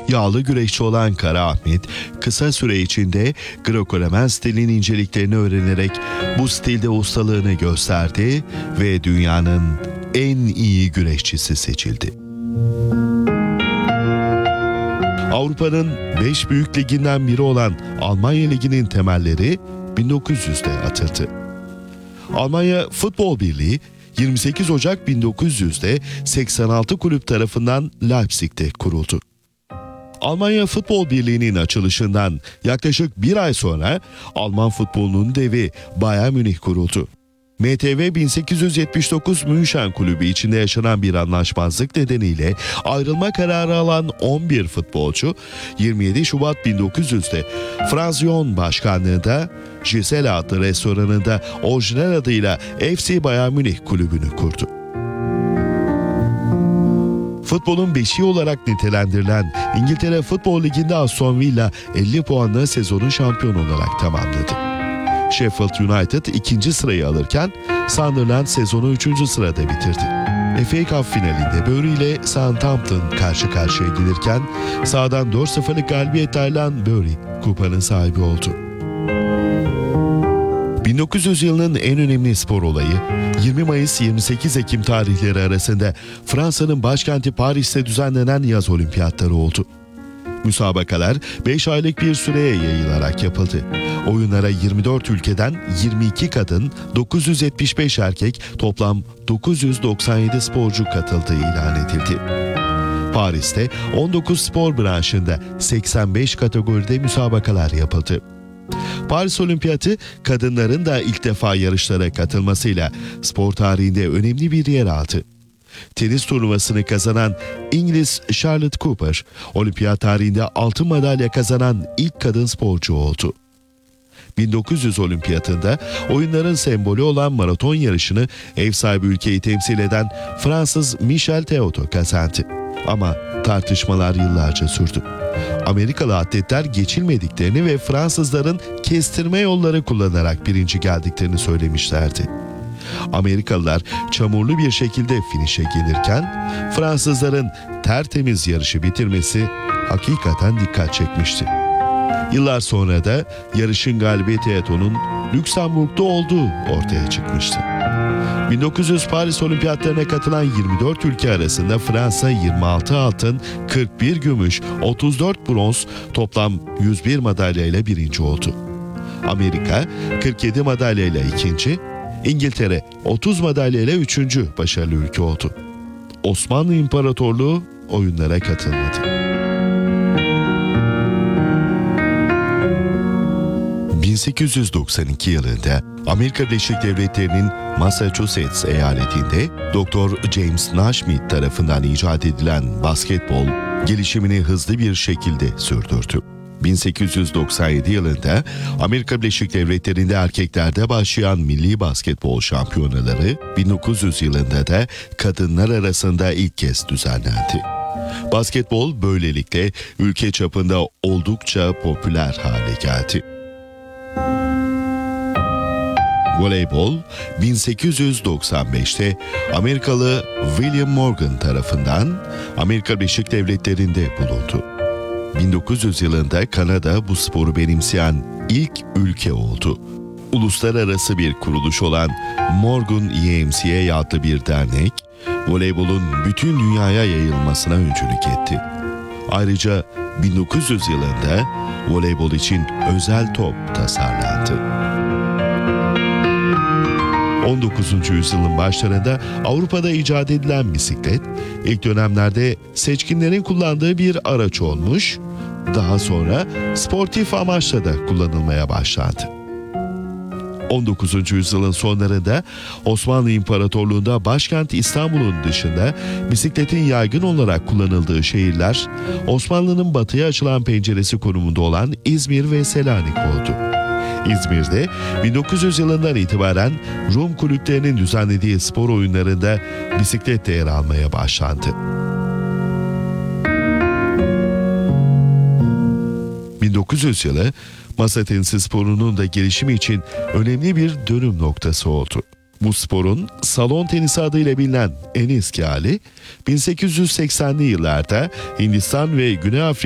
Yağlı güreşçi olan Kara Ahmet, kısa süre içinde Grekor-Romen stilinin inceliklerini öğrenerek bu stilde ustalığını gösterdi ve dünyanın en iyi güreşçisi seçildi. Avrupa'nın 5 büyük liginden biri olan Almanya Ligi'nin temelleri 1900'de atıldı. Almanya Futbol Birliği 28 Ocak 1900'de 86 kulüp tarafından Leipzig'te kuruldu. Almanya Futbol Birliği'nin açılışından yaklaşık bir ay sonra Alman futbolunun devi Bayern Münih kuruldu. MTV 1879 München Kulübü içinde yaşanan bir anlaşmazlık nedeniyle ayrılma kararı alan 11 futbolcu 27 Şubat 1900'de Franz John başkanlığında Gisela adlı restoranında orijinal adıyla FC Bayern Münih kulübünü kurdu. Futbolun beşiği olarak nitelendirilen İngiltere Futbol Ligi'nde Aston Villa 50 puanla sezonun şampiyonu olarak tamamladı. Sheffield United 2. sırayı alırken Sunderland sezonu 3. sırada bitirdi. FA Cup finalinde Bury ile Southampton karşı karşıya gelirken sahadan 4-0'lık galibiyetle ayrılan Bury kupanın sahibi oldu. 1900 yılının en önemli spor olayı 20 Mayıs-28 Ekim tarihleri arasında Fransa'nın başkenti Paris'te düzenlenen yaz olimpiyatları oldu. Müsabakalar 5 aylık bir süreye yayılarak yapıldı. Oyunlara 24 ülkeden 22 kadın, 975 erkek, toplam 997 sporcu katıldığı ilan edildi. Paris'te 19 spor branşında 85 kategoride müsabakalar yapıldı. Paris Olimpiyatı kadınların da ilk defa yarışlara katılmasıyla spor tarihinde önemli bir yer aldı. Tenis turnuvasını kazanan İngiliz Charlotte Cooper, olimpiyat tarihinde altın madalya kazanan ilk kadın sporcu oldu. 1900 olimpiyatında oyunların sembolü olan maraton yarışını ev sahibi ülkeyi temsil eden Fransız Michel Théotot kazandı. Ama tartışmalar yıllarca sürdü. Amerikalı atletler geçilmediklerini ve Fransızların kestirme yolları kullanarak birinci geldiklerini söylemişlerdi. Amerikalılar çamurlu bir şekilde finişe gelirken Fransızların tertemiz yarışı bitirmesi hakikaten dikkat çekmişti. Yıllar sonra da yarışın galibi Théotot'un Lüksemburg'da olduğu ortaya çıkmıştı. 1900 Paris Olimpiyatlarına katılan 24 ülke arasında Fransa 26 altın, 41 gümüş, 34 bronz, toplam 101 madalyayla birinci oldu. Amerika 47 madalyayla ikinci, İngiltere 30 madalyayla üçüncü başarılı ülke oldu. Osmanlı İmparatorluğu oyunlara katılmadı. 1892 yılında Amerika Birleşik Devletleri'nin Massachusetts eyaletinde Dr. James Naismith tarafından icat edilen basketbol gelişimini hızlı bir şekilde sürdürdü. 1897 yılında Amerika Birleşik Devletleri'nde erkeklerde başlayan milli basketbol şampiyonaları 1900 yılında da kadınlar arasında ilk kez düzenlendi. Basketbol böylelikle ülke çapında oldukça popüler hale geldi. Voleybol 1895'te Amerikalı William Morgan tarafından Amerika Birleşik Devletleri'nde bulundu. 1900 yılında Kanada bu sporu benimseyen ilk ülke oldu. Uluslararası bir kuruluş olan Morgan YMCA adlı bir dernek, voleybolun bütün dünyaya yayılmasına öncülük etti. Ayrıca 1900 yılında voleybol için özel top tasarlandı. 19. yüzyılın başlarında Avrupa'da icat edilen bisiklet, ilk dönemlerde seçkinlerin kullandığı bir araç olmuş, daha sonra sportif amaçla da kullanılmaya başlandı. 19. yüzyılın sonlarında Osmanlı İmparatorluğu'nda başkent İstanbul'un dışında bisikletin yaygın olarak kullanıldığı şehirler, Osmanlı'nın batıya açılan penceresi konumunda olan İzmir ve Selanik oldu. İzmir'de 1900 yılından itibaren Rum kulüplerinin düzenlediği spor oyunlarında bisiklet de yer almaya başlandı. 1900 yılı masa tenisi sporunun da gelişimi için önemli bir dönüm noktası oldu. Bu sporun salon tenisi adıyla bilinen en eski hali 1880'li yıllarda Hindistan ve Güney Afrika